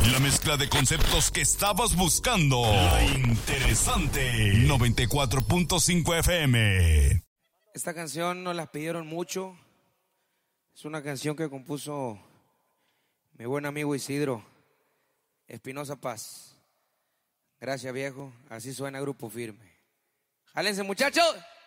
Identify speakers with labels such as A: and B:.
A: La mezcla de conceptos que estabas buscando. La interesante. 94.5 FM.
B: Esta canción nos la pidieron mucho. Es una canción que compuso mi buen amigo Isidro Espinosa Paz. Gracias, viejo. Así suena Grupo Firme. ¡Jálense, muchachos!